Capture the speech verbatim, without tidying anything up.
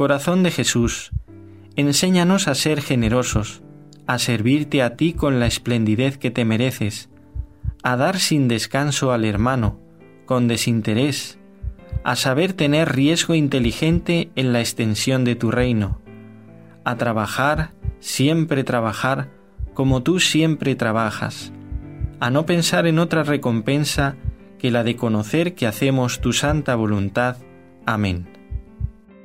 Corazón de Jesús, enséñanos a ser generosos, a servirte a ti con la esplendidez que te mereces, a dar sin descanso al hermano, con desinterés, a saber tener riesgo inteligente en la extensión de tu reino, a trabajar, siempre trabajar, como tú siempre trabajas, a no pensar en otra recompensa que la de conocer que hacemos tu santa voluntad. Amén.